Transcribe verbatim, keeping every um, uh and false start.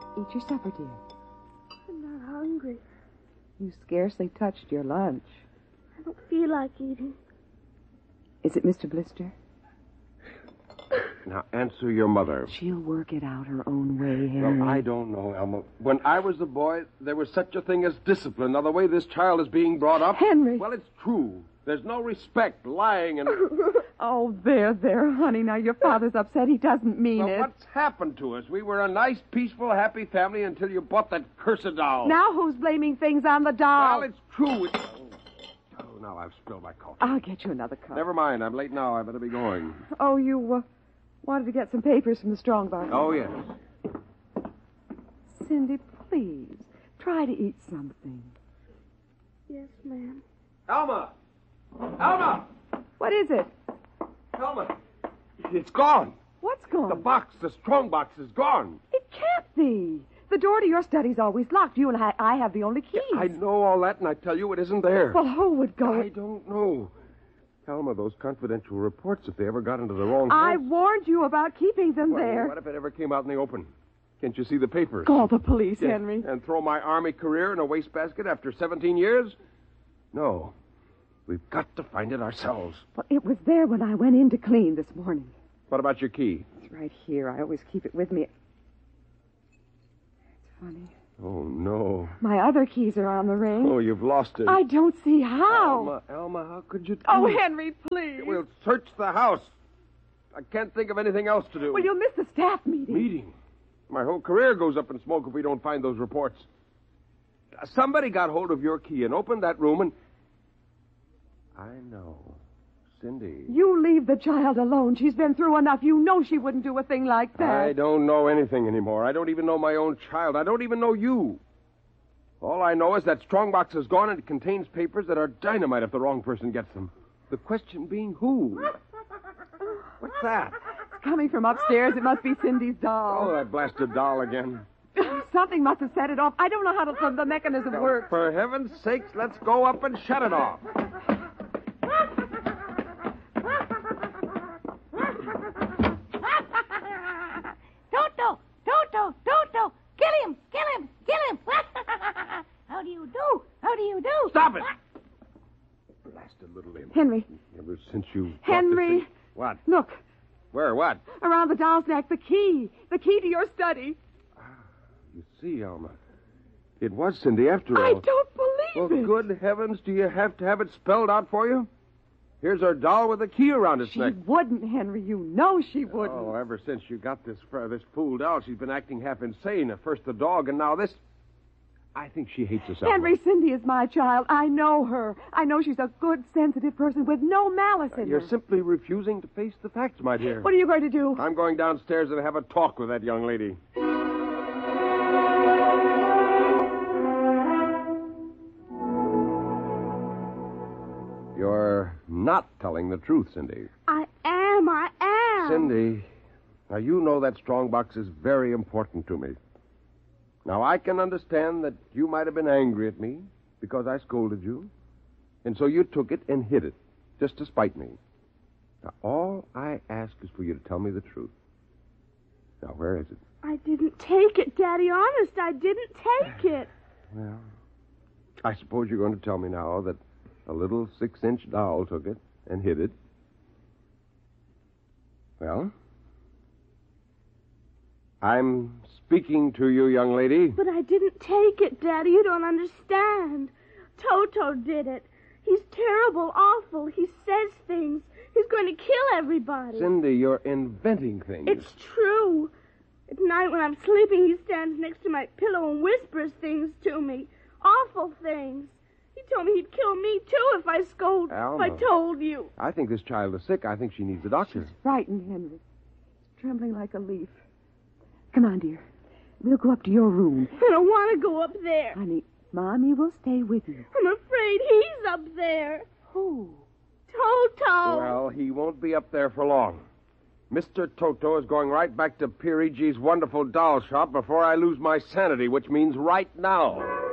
Eat your supper, dear. I'm not hungry. You scarcely touched your lunch. I don't feel like eating. Is it Mister Blister? Now, answer your mother. She'll work it out her own way, Henry. Well, I don't know, Elma. When I was a boy, there was such a thing as discipline. Now, the way this child is being brought up... Henry! Well, it's true. There's no respect, lying, and... Oh, there, there, honey. Now, your father's upset. He doesn't mean well, it. What's happened to us? We were a nice, peaceful, happy family until you bought that cursed doll. Now who's blaming things on the doll? Well, it's true. It's... Oh, now I've spilled my coffee. I'll get you another cup. Never mind. I'm late now. I better be going. Oh, you uh, wanted to get some papers from the strong box. Oh, yes. Cindy, please, try to eat something. Yes, ma'am. Alma! Alma! What is it? Alma! It's gone. What's gone? The box, the strong box is gone. It can't be. The door to your study's always locked. You and I, I have the only keys. I know all that, and I tell you it isn't there. Well, who would go... I don't know. Alma, those confidential reports, if they ever got into the wrong I hands... warned you about keeping them Well, there. what if it ever came out in the open? Can't you see the papers? Call the police, Yeah, Henry. And throw my Army career in a wastebasket after seventeen years? No. We've got to find it ourselves. Well, it was there when I went in to clean this morning. What about your key? It's right here. I always keep it with me. It's funny. Oh, no. My other keys are on the ring. Oh, you've lost it. I don't see how. Alma, Alma, how could you do Oh, it? Henry, please. We'll search the house. I can't think of anything else to do. Well, you'll miss the staff meeting. Meeting? My whole career goes up in smoke if we don't find those reports. Uh, Somebody got hold of your key and opened that room and... I know. Cindy. You leave the child alone. She's been through enough. You know she wouldn't do a thing like that. I don't know anything anymore. I don't even know my own child. I don't even know you. All I know is that strongbox is gone and it contains papers that are dynamite if the wrong person gets them. The question being who? What's that? It's coming from upstairs. It must be Cindy's doll. Oh, that blasted doll again. Something must have set it off. I don't know how to, the mechanism works. For heaven's sakes, let's go up and shut it off. Toto! Toto! Toto! Kill him! Kill him! Kill him! How do you do? How do you do? Stop it! Blasted little imp. Henry. Ever since you... brought this Henry. thing- What? Look, Where? What? around the doll's neck, the key. The key to your study. You see, Alma. It was Cindy after all. I don't Well, believe it. good heavens, do you have to have it spelled out for you? Here's our doll with a key around its She neck. wouldn't, Henry. You know she wouldn't. Oh, ever since you got this uh, this fool doll, she's been acting half insane. At first the dog, and now this. I think she hates us, Alma. Henry, Cindy is my child. I know her. I know she's a good, sensitive person with no malice in You're her. simply refusing to face the facts, my dear. What are you going to do? I'm going downstairs and have a talk with that young lady. You're not telling the truth, Cindy. I am. I am. Cindy, now you know that strong box is very important to me. Now, I can understand that you might have been angry at me because I scolded you, and so you took it and hid it, just to spite me. Now, all I ask is for you to tell me the truth. Now, where is it? I didn't take it, Daddy. Honest, I didn't take it. Well, I suppose you're going to tell me now that a little six-inch doll took it and hid it. Well, I'm speaking to you, young lady. But I didn't take it, Daddy. You don't understand. Toto did it. He's terrible, awful. He says things. He's going to kill everybody. Cindy, you're inventing things. It's true. At night when I'm sleeping, he stands next to my pillow and whispers things to me. Awful things. He told me he'd kill me, too, if I scold, Alma. if I told you. I think this child is sick. I think she needs a doctor. She's frightened, Henry. She's trembling like a leaf. Come on, dear. We'll go up to your room. I don't want to go up there. Honey, Mommy will stay with you. I'm afraid he's up there. Who? Toto. Well, he won't be up there for long. Mister Toto is going right back to Pierre G's wonderful doll shop before I lose my sanity, which means right now.